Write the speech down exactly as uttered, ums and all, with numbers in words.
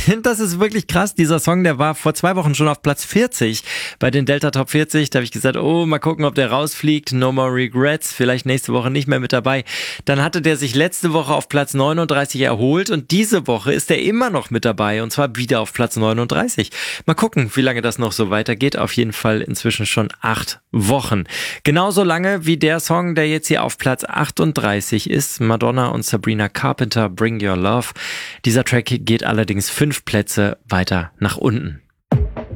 Das ist wirklich krass. Dieser Song, der war vor zwei Wochen schon auf Platz vierzig bei den Delta Top vierzig. Da habe ich gesagt, oh, mal gucken, ob der rausfliegt. No More Regrets, vielleicht nächste Woche nicht mehr mit dabei. Dann hatte der sich letzte Woche auf Platz neununddreißig erholt und diese Woche ist er immer noch mit dabei und zwar wieder auf Platz neununddreißig. Mal gucken, wie lange das noch so weitergeht. Auf jeden Fall inzwischen schon acht Wochen. Genauso lange wie der Song, der jetzt hier auf Platz achtunddreißig ist. Madonna und Sabrina Carpenter, Bring Your Love. Dieser Track geht allerdings fünf Plätze weiter nach unten.